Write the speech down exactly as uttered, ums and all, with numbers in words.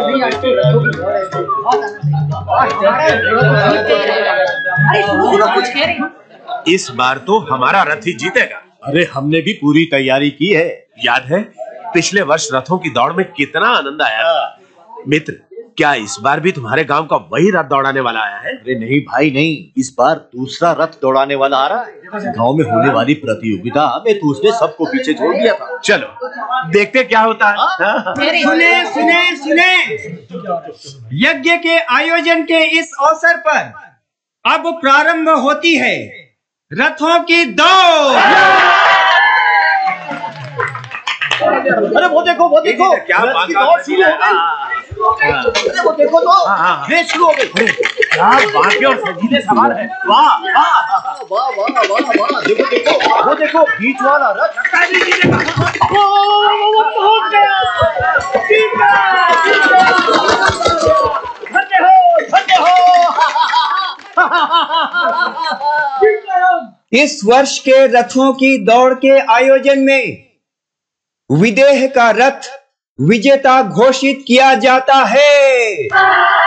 इस बार तो हमारा रथ ही जीतेगा। अरे हमने भी पूरी तैयारी की है। याद है पिछले वर्ष रथों की दौड़ में कितना आनंद आया था। मित्र, क्या इस बार भी तुम्हारे गांव का वही रथ दौड़ाने वाला आया है? अरे नहीं भाई नहीं, इस बार दूसरा रथ दौड़ाने वाला आ रहा है। गांव में होने वाली प्रतियोगिता में तो उसने सबको पीछे छोड़ दिया था। चलो देखते क्या होता है। सुने सुने सुने, यज्ञ के आयोजन के इस अवसर पर अब प्रारंभ होती है रथों की दौड़। अरे वो देखो वो देखो, क्या रथ की दौड़ शुरू हो गई। अरे वो देखो तो रेस शुरू हो गई। क्या बाकी और सजीले सवाल है। वाह वाह वाह वाह वाह वाह, देखो देखो वो देखो बीच वाला रथ पहुंच गया। धन्य हो धन्य हो। इस वर्ष के रथों की दौड़ के आयोजन में विदेह का रथ विजेता घोषित किया जाता है।